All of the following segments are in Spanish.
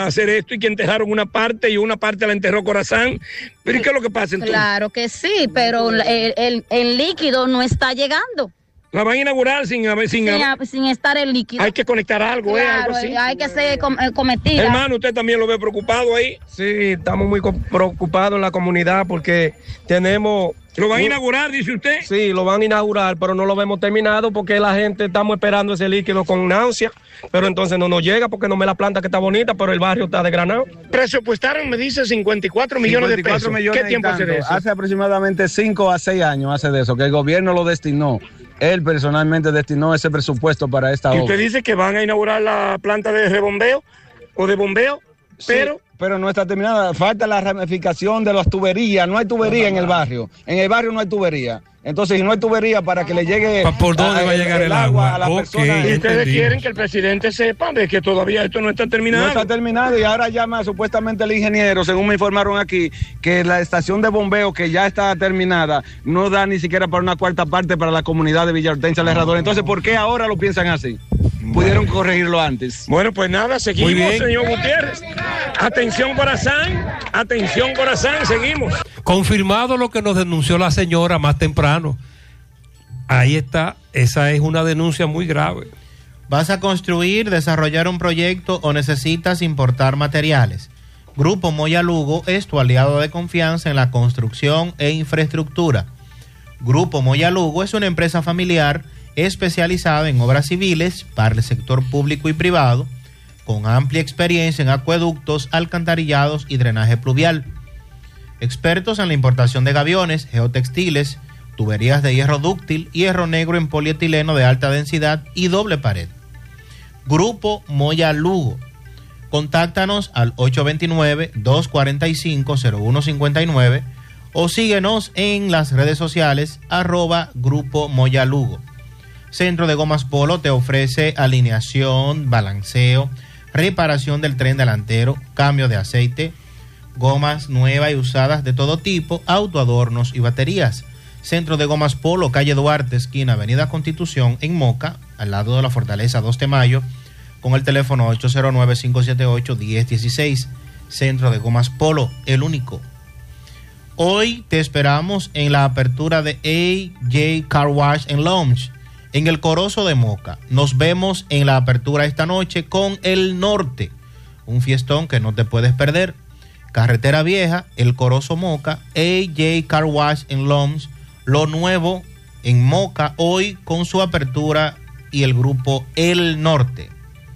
hacer esto y que enterraron una parte y una parte la enterró Corazán. ¿Pero y qué es lo que pasa entonces? Claro que sí, pero el líquido no está llegando. La van a inaugurar sin estar el líquido. Hay que conectar algo, claro, algo así. Hay que ser cometida. Hermano, ¿usted también lo ve preocupado ahí? Sí, estamos muy preocupados en la comunidad porque tenemos... ¿Lo van a inaugurar, dice usted? Sí, lo van a inaugurar, pero no lo vemos terminado porque la gente estamos esperando ese líquido con náusea, pero entonces no nos llega porque no me la planta que está bonita, pero el barrio está desgranado. Presupuestaron, me dice, 54 millones de pesos. ¿Qué tiempo hace de eso? Hace aproximadamente 5 a 6 años hace de eso, que el gobierno lo destinó. Él personalmente destinó ese presupuesto para esta obra. ¿Y usted dice que van a inaugurar la planta de rebombeo o de bombeo? Pero... Sí, pero no está terminada, falta la ramificación de las tuberías, no hay tubería en el barrio no hay tubería. Entonces, si no hay tubería para que le llegue... ¿Por dónde va a llegar el agua? A la persona. Y ustedes quieren que el presidente sepa de que todavía esto no está terminado. No está terminado y ahora llama supuestamente el ingeniero, según me informaron aquí, que la estación de bombeo que ya está terminada no da ni siquiera para una cuarta parte para la comunidad de Villa Hortensia La Herradora. Entonces, ¿por qué ahora lo piensan así? Pudieron corregirlo antes. Bueno, pues nada, seguimos, señor Gutiérrez. Atención, Corazán, seguimos. Confirmado lo que nos denunció la señora más temprano. Ahí está, esa es una denuncia muy grave. ¿Vas a construir, desarrollar un proyecto o necesitas importar materiales? Grupo Moya Lugo es tu aliado de confianza en la construcción e infraestructura. Grupo Moya Lugo es una empresa familiar especializada en obras civiles para el sector público y privado, con amplia experiencia en acueductos, alcantarillados y drenaje pluvial. Expertos en la importación de gaviones, geotextiles, tuberías de hierro dúctil, hierro negro en polietileno de alta densidad y doble pared. Grupo Moya Lugo. Contáctanos al 829-245-0159 o síguenos en las redes sociales @Grupo Moya Lugo. Centro de Gomas Polo te ofrece alineación, balanceo, reparación del tren delantero, cambio de aceite, gomas nuevas y usadas de todo tipo, autoadornos y baterías. Centro de Gomas Polo, calle Duarte, esquina Avenida Constitución, en Moca, al lado de la Fortaleza 2 de Mayo, con el teléfono 809-578-1016. Centro de Gomas Polo, el único. Hoy te esperamos en la apertura de AJ Car Wash and Lounge, en el Corozo de Moca. Nos vemos en la apertura esta noche con El Norte, un fiestón que no te puedes perder. Carretera Vieja, El Corozo Moca, AJ Car Wash and Lounge, lo nuevo en Moca hoy con su apertura y el grupo El Norte.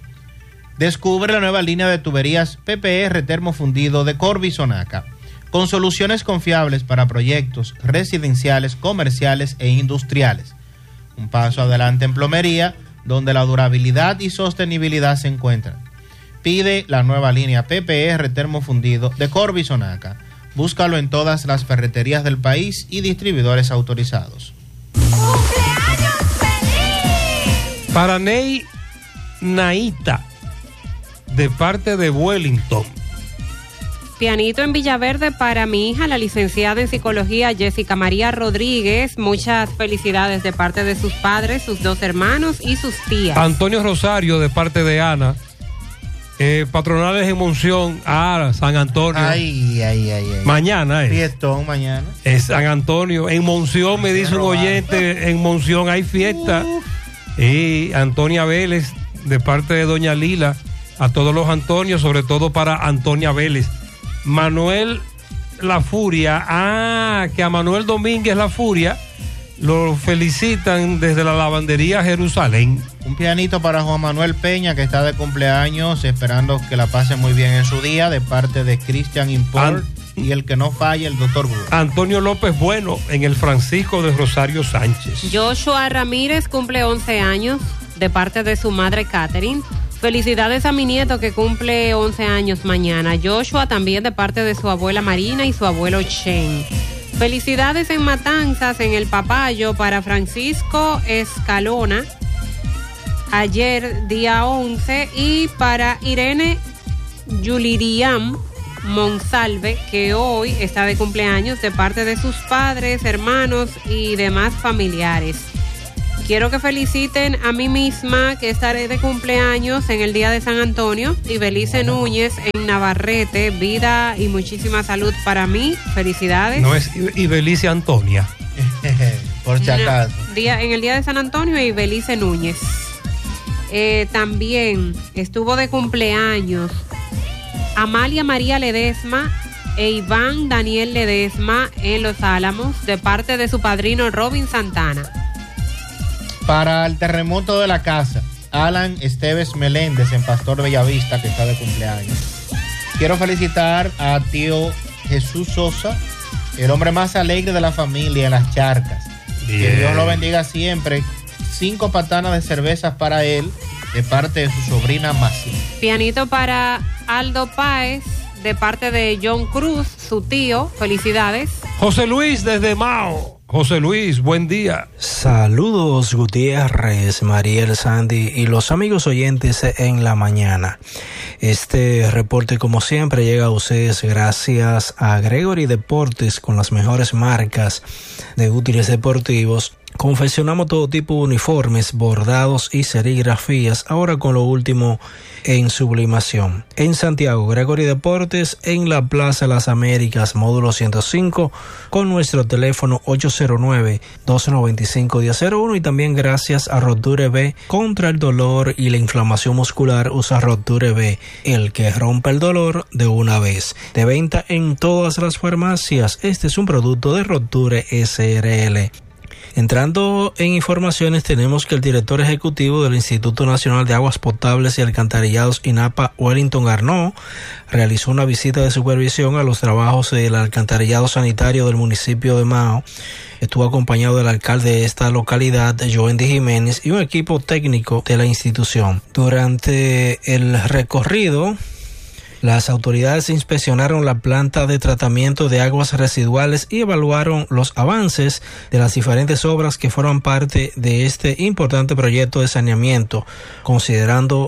Descubre la nueva línea de tuberías PPR termofundido de Corby Sonaca, con soluciones confiables para proyectos residenciales, comerciales e industriales. Un paso adelante en plomería, donde la durabilidad y sostenibilidad se encuentran. Pide la nueva línea PPR termofundido de Corby Sonaca. Búscalo en todas las ferreterías del país y distribuidores autorizados. ¡Cumpleaños feliz! Para Ney Naita, de parte de Wellington. Pianito en Villaverde para mi hija, la licenciada en psicología Jessica María Rodríguez. Muchas felicidades de parte de sus padres, sus 2 hermanos y sus tías. Antonio Rosario, de parte de Ana. Patronales en Monción a San Antonio. Ay. Mañana es. Fiestón mañana. Es San Antonio. En Monción, me dice un oyente, en Monción hay fiesta. Y Antonia Vélez, de parte de Doña Lila, a todos los Antonios, sobre todo para Antonia Vélez. Manuel La Furia, que a Manuel Domínguez La Furia lo felicitan desde la lavandería Jerusalén. Un pianito para Juan Manuel Peña, que está de cumpleaños, esperando que la pase muy bien en su día, de parte de Christian Import y el que no falla, el doctor Burro. Antonio López Bueno, en el Francisco de Rosario Sánchez. Joshua Ramírez cumple 11 años, de parte de su madre Catherine. Felicidades a mi nieto que cumple 11 años mañana. Joshua también de parte de su abuela Marina y su abuelo Chen. Felicidades en Matanzas, en el Papayo, para Francisco Escalona, ayer día 11, y para Irene Yuliriam Monsalve, que hoy está de cumpleaños, de parte de sus padres, hermanos y demás familiares. Quiero que feliciten a mí misma, que estaré de cumpleaños en el día de San Antonio, y Belice Núñez en Navarrete. Vida y muchísima salud para mí. Felicidades. No es Ibelice Antonia. Por si acaso. En el día de San Antonio y Belice Núñez. También estuvo de cumpleaños Amalia María Ledesma e Iván Daniel Ledesma en Los Álamos, de parte de su padrino Robin Santana. Para el terremoto de la casa, Alan Esteves Meléndez en Pastor Bellavista, que está de cumpleaños. Quiero felicitar a tío Jesús Sosa, el hombre más alegre de la familia en Las Charcas. Bien. Que Dios lo bendiga siempre. 5 patanas de cervezas para él, de parte de su sobrina Mací. Pianito para Aldo Páez, de parte de John Cruz, su tío. Felicidades. José Luis desde Mao. José Luis, buen día. Saludos Gutiérrez, Mariel, Sandy y los amigos oyentes en la mañana. Este reporte, como siempre, llega a ustedes gracias a Gregory Deportes, con las mejores marcas de útiles deportivos. Confeccionamos todo tipo de uniformes, bordados y serigrafías, ahora con lo último en sublimación. En Santiago, Gregory Deportes, en la Plaza Las Américas, módulo 105, con nuestro teléfono 809-295-1001, y también gracias a Roture B, contra el dolor y la inflamación muscular. Usa Roture B, el que rompe el dolor de una vez. De venta en todas las farmacias. Este es un producto de Roture SRL. Entrando en informaciones, tenemos que el director ejecutivo del Instituto Nacional de Aguas Potables y Alcantarillados, INAPA, Wellington Arnaud, realizó una visita de supervisión a los trabajos del alcantarillado sanitario del municipio de Mao. Estuvo acompañado del alcalde de esta localidad, Joendy Jiménez, y un equipo técnico de la institución. Durante el recorrido, las autoridades inspeccionaron la planta de tratamiento de aguas residuales y evaluaron los avances de las diferentes obras que forman parte de este importante proyecto de saneamiento, considerado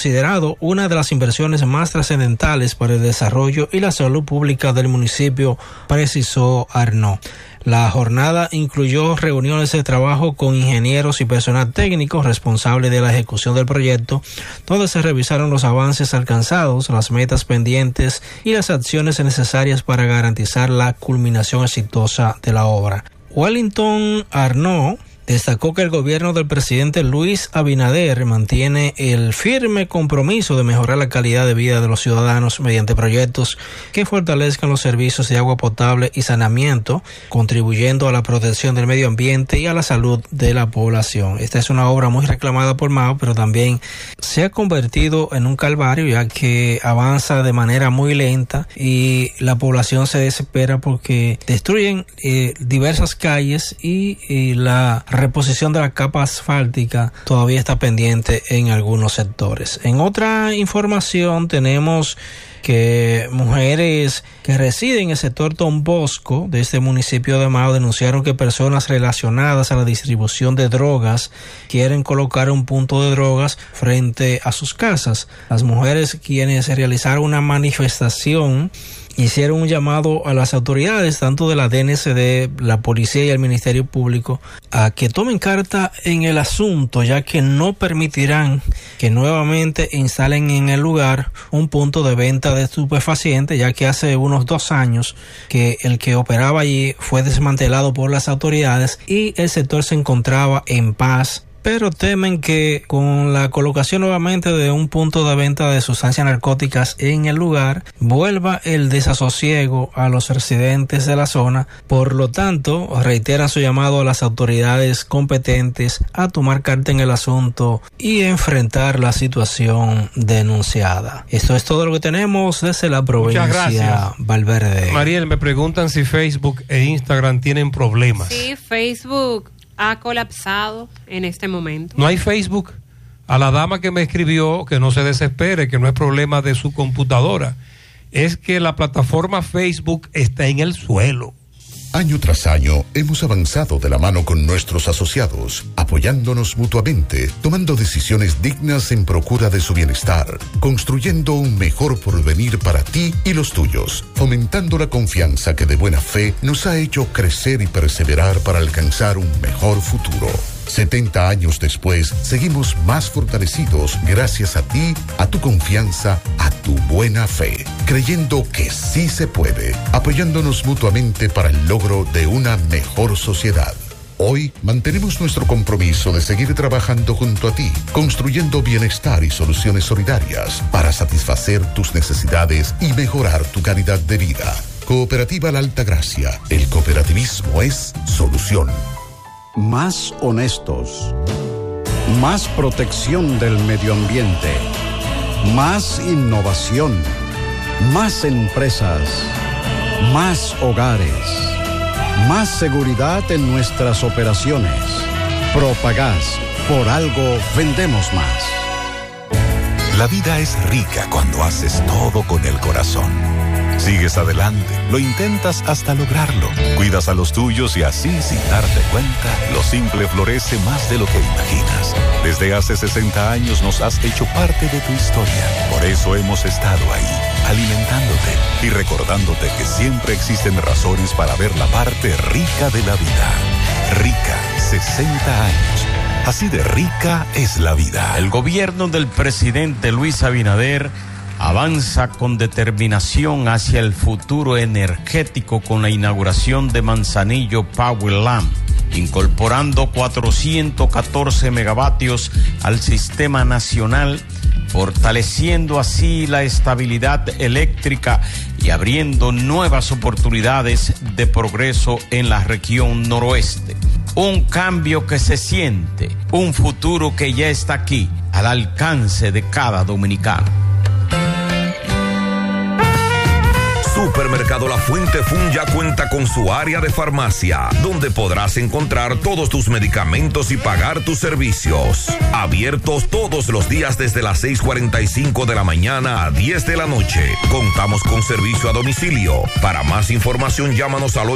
una de las inversiones más trascendentales para el desarrollo y la salud pública del municipio, precisó Arnaud. La jornada incluyó reuniones de trabajo con ingenieros y personal técnico responsable de la ejecución del proyecto, donde se revisaron los avances alcanzados, las metas pendientes y las acciones necesarias para garantizar la culminación exitosa de la obra. Wellington Arnaud destacó que el gobierno del presidente Luis Abinader mantiene el firme compromiso de mejorar la calidad de vida de los ciudadanos mediante proyectos que fortalezcan los servicios de agua potable y saneamiento, contribuyendo a la protección del medio ambiente y a la salud de la población. Esta es una obra muy reclamada por Mao, pero también se ha convertido en un calvario, ya que avanza de manera muy lenta y la población se desespera porque destruyen diversas calles y la reposición de la capa asfáltica todavía está pendiente en algunos sectores. En otra información tenemos que mujeres que residen en el sector Don Bosco de este municipio de Mao denunciaron que personas relacionadas a la distribución de drogas quieren colocar un punto de drogas frente a sus casas. Las mujeres, quienes realizaron una manifestación, hicieron un llamado a las autoridades, tanto de la DNCD, la policía y el Ministerio Público, a que tomen carta en el asunto, ya que no permitirán que nuevamente instalen en el lugar un punto de venta de estupefacientes, ya que hace unos 2 años que el que operaba allí fue desmantelado por las autoridades y el sector se encontraba en paz. Pero temen que con la colocación nuevamente de un punto de venta de sustancias narcóticas en el lugar, vuelva el desasosiego a los residentes de la zona. Por lo tanto, reiteran su llamado a las autoridades competentes a tomar carta en el asunto y enfrentar la situación denunciada. Esto es todo lo que tenemos desde la provincia Valverde. Mariel, me preguntan si Facebook e Instagram tienen problemas. Sí, Facebook ha colapsado en este momento. No hay Facebook. A la dama que me escribió, que no se desespere, que no es problema de su computadora, es que la plataforma Facebook está en el suelo. Año tras año hemos avanzado de la mano con nuestros asociados, apoyándonos mutuamente, tomando decisiones dignas en procura de su bienestar, construyendo un mejor porvenir para ti y los tuyos, fomentando la confianza que de buena fe nos ha hecho crecer y perseverar para alcanzar un mejor futuro. 70 años después, seguimos más fortalecidos gracias a ti, a tu confianza, a tu buena fe, creyendo que sí se puede, apoyándonos mutuamente para el logro de una mejor sociedad. Hoy mantenemos nuestro compromiso de seguir trabajando junto a ti, construyendo bienestar y soluciones solidarias para satisfacer tus necesidades y mejorar tu calidad de vida. Cooperativa La Altagracia. El cooperativismo es solución. Más honestos. Más protección del medio ambiente. Más innovación. Más empresas. Más hogares. Más seguridad en nuestras operaciones. Propagás, por algo vendemos más. La vida es rica cuando haces todo con el corazón. Sigues adelante, lo intentas hasta lograrlo. Cuidas a los tuyos y así, sin darte cuenta, lo simple florece más de lo que imaginas. Desde hace 60 años nos has hecho parte de tu historia. Por eso hemos estado ahí, alimentándote y recordándote que siempre existen razones para ver la parte rica de la vida. Rica, 60 años. Así de rica es la vida. El gobierno del presidente Luis Abinader avanza con determinación hacia el futuro energético con la inauguración de Manzanillo Power Lamp, incorporando 414 megavatios al sistema nacional, fortaleciendo así la estabilidad eléctrica y abriendo nuevas oportunidades de progreso en la región noroeste. Un cambio que se siente, un futuro que ya está aquí, al alcance de cada dominicano. Supermercado La Fuente Fun ya cuenta con su área de farmacia, donde podrás encontrar todos tus medicamentos y pagar tus servicios. Abiertos todos los días desde las 6:45 de la mañana a 10 de la noche. Contamos con servicio a domicilio. Para más información, llámanos al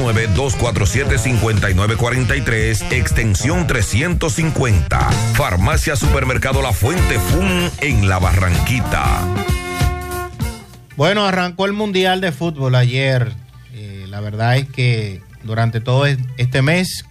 809-247-5943, extensión 350. Farmacia Supermercado La Fuente Fun en La Barranquita. Bueno, arrancó el Mundial de Fútbol ayer. La verdad es que durante todo este mes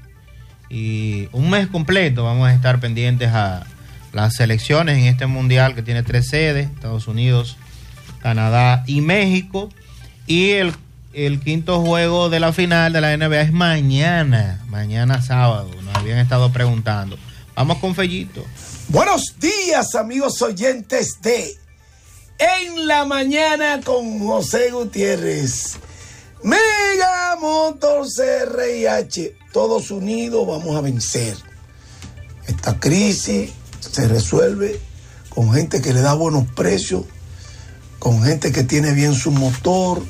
y un mes completo vamos a estar pendientes a las selecciones en este Mundial que tiene 3 sedes, Estados Unidos, Canadá y México. Y el quinto juego de la final de la NBA es mañana sábado. Nos habían estado preguntando. Vamos con Fellito. Buenos días, amigos oyentes de En la Mañana con José Gutiérrez. Mega Motor CRIH, todos unidos vamos a vencer. Esta crisis se resuelve con gente que le da buenos precios, con gente que tiene bien su motor.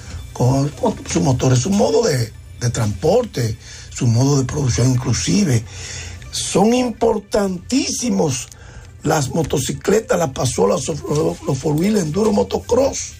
Su motor es su modo de transporte, su modo de producción inclusive. Son importantísimos las motocicletas, las pasolas, los four-wheel, enduro, motocross.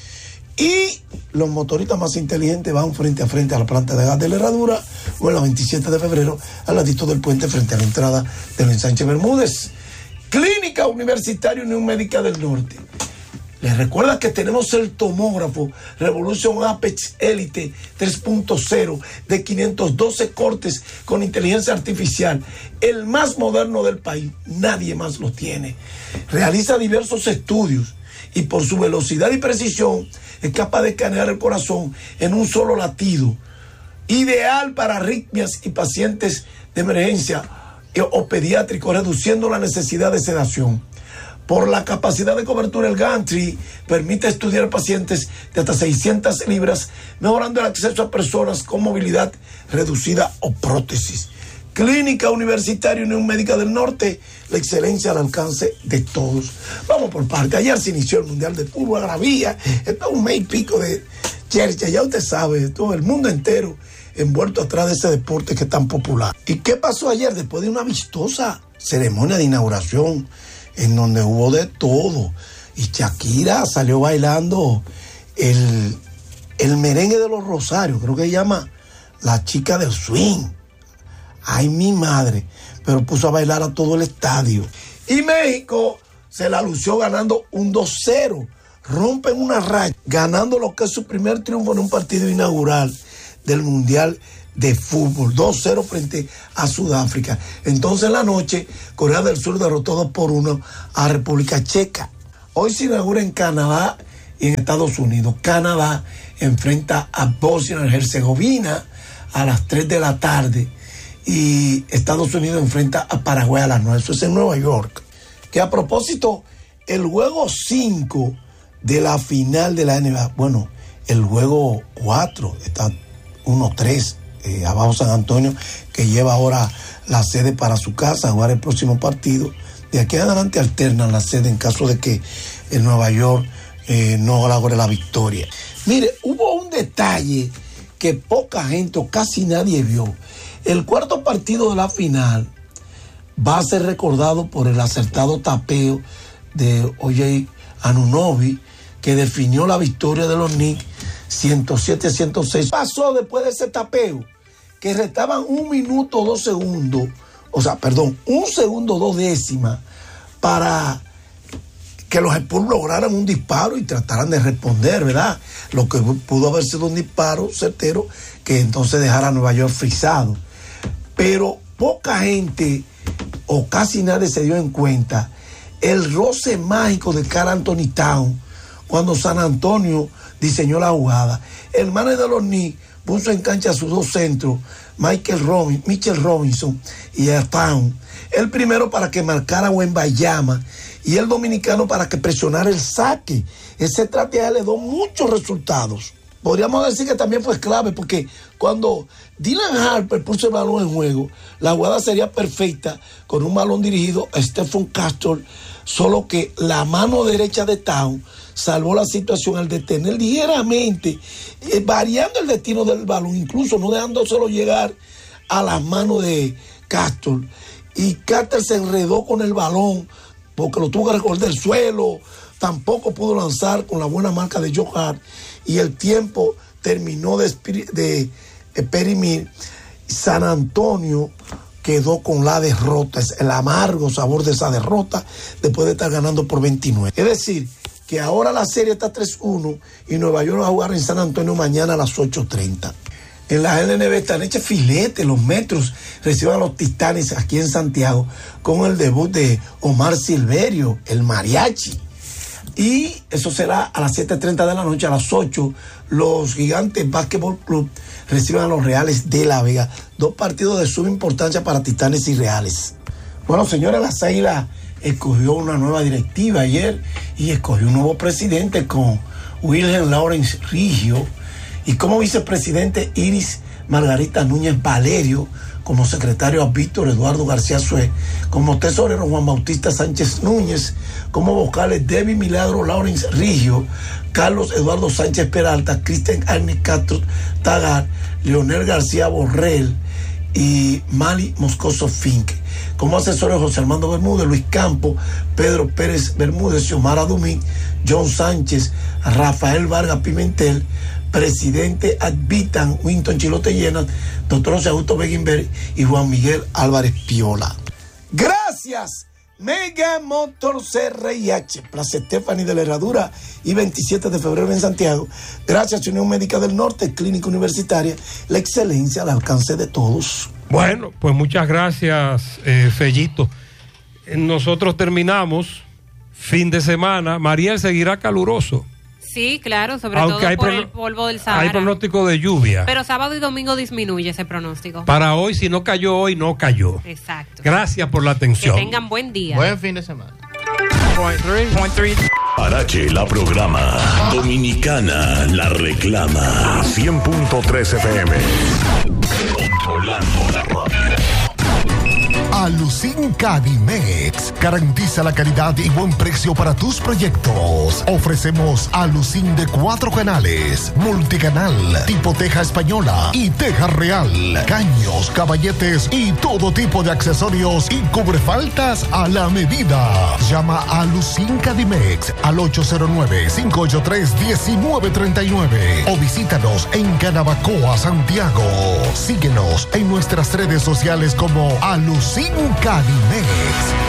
Y los motoristas más inteligentes van frente a frente a la planta de gas de la Herradura o en la 27 de febrero al ladito del puente frente a la entrada del ensanche Bermúdez. Clínica Universitaria Unión Médica del Norte. Les recuerda que tenemos el tomógrafo Revolution Apex Elite 3.0 de 512 cortes con inteligencia artificial, el más moderno del país, nadie más lo tiene. Realiza diversos estudios y por su velocidad y precisión es capaz de escanear el corazón en un solo latido. Ideal para arritmias y pacientes de emergencia o pediátricos, reduciendo la necesidad de sedación. Por la capacidad de cobertura, el gantry permite estudiar pacientes de hasta 600 libras, mejorando el acceso a personas con movilidad reducida o prótesis. Clínica Universitaria Unión Médica del Norte, la excelencia al alcance de todos. Vamos por parte. Ayer se inició el Mundial de Fútbol, Gravía, está un mes y pico de chercha, ya usted sabe, todo el mundo entero envuelto atrás de ese deporte que es tan popular. ¿Y qué pasó ayer después de una vistosa ceremonia de inauguración en donde hubo de todo? Y Shakira salió bailando el merengue de los Rosarios, creo que se llama La Chica del Swing. Ay, mi madre, pero puso a bailar a todo el estadio. Y México se la lució ganando un 2-0. Rompen una racha, ganando lo que es su primer triunfo en un partido inaugural del Mundial de fútbol, 2-0 frente a Sudáfrica. Entonces en la noche, Corea del Sur derrotó 2-1 a República Checa. Hoy se inaugura en Canadá y en Estados Unidos. Canadá enfrenta a Bosnia y Herzegovina a las 3 de la tarde y Estados Unidos enfrenta a Paraguay a las 9. Eso es en Nueva York. Que a propósito, el juego 5 de la final de la NBA, bueno, el juego 4 está 1-3 abajo San Antonio, que lleva ahora la sede para su casa a jugar el próximo partido. De aquí en adelante alternan la sede en caso de que en Nueva York no logre la victoria. Mire, hubo un detalle que poca gente o casi nadie vio. El cuarto partido de la final va a ser recordado por el acertado tapeo de O.J. Anunoby, que definió la victoria de los Knicks 107-106. Pasó después de ese tapeo, que restaban 1 minuto 2 segundos, o sea, perdón, 1 segundo 2 décimas para que los Spurs lograran un disparo y trataran de responder, ¿verdad? Lo que pudo haber sido un disparo certero que entonces dejara a Nueva York frisado. Pero poca gente o casi nadie se dio en cuenta el roce mágico de Karl Anthony Towns cuando San Antonio diseñó la jugada. El manager de los Knicks puso en cancha a sus 2 centros, Mitchell Robinson y a Towns. El primero para que marcara a Wembanyama y el dominicano para que presionara el saque. Esa estrategia le dio muchos resultados. Podríamos decir que también fue clave porque cuando Dylan Harper puso el balón en juego, la jugada sería perfecta con un balón dirigido a Stephen Castor, solo que la mano derecha de Towns salvó la situación al detener ligeramente, variando el destino del balón, incluso no dejándoselo llegar a las manos de Castor. Y Carter se enredó con el balón porque lo tuvo que recoger del suelo, tampoco pudo lanzar con la buena marca de Joe Hart y el tiempo terminó de perimir. San Antonio quedó con la derrota, es el amargo sabor de esa derrota después de estar ganando por 29. Es decir, que ahora la serie está 3-1 y Nueva York va a jugar en San Antonio mañana a las 8:30. En la LNB están hechas filete, los Metros reciben a los Titanes aquí en Santiago con el debut de Omar Silverio, el mariachi. Y eso será a las 7:30 de la noche. A las 8, los Gigantes Basketball Club reciben a los Reales de La Vega. 2 partidos de suma importancia para Titanes y Reales. Bueno, señores, las Águilas escogió una nueva directiva ayer y escogió un nuevo presidente con Wilhelm Lawrence Rigio y como vicepresidente Iris Margarita Núñez Valerio, como secretario a Víctor Eduardo García Sué, como tesorero Juan Bautista Sánchez Núñez, como vocales Debbie Milagro Lawrence Rigio, Carlos Eduardo Sánchez Peralta, Cristian Agnes Castro Tagar, Leonel García Borrell y Mali Moscoso Fink. Como asesores José Armando Bermúdez, Luis Campo, Pedro Pérez Bermúdez, Xiomara Dumín, John Sánchez, Rafael Vargas Pimentel, presidente Advitan, Winton Chilote Llenas, doctor José Augusto Beguinberg y Juan Miguel Álvarez Piola. Gracias, Mega Motor CRIH, Plaza Estefani de la Herradura y 27 de febrero en Santiago. Gracias, Unión Médica del Norte, Clínica Universitaria, la excelencia al alcance de todos. Bueno, pues muchas gracias, Fellito. Nosotros terminamos fin de semana. Mariel, seguirá caluroso. Sí, claro, sobre todo por el polvo del Sahara. Hay pronóstico de lluvia. Pero sábado y domingo disminuye ese pronóstico. Para hoy, si no cayó hoy, no cayó. Exacto. Gracias por la atención. Que tengan buen día. Buen fin de semana. Parache la programa. Dominicana la reclama. 100.3 FM. Controlando la radio. Alucin Cadimex garantiza la calidad y buen precio para tus proyectos. Ofrecemos Alucin de 4 canales, multicanal, tipo teja española y teja real, caños, caballetes y todo tipo de accesorios y cubrefaltas a la medida. Llama a Alucin Cadimex al 809-583-1939 o visítanos en Canabacoa, Santiago. Síguenos en nuestras redes sociales como Alucin Cadimex.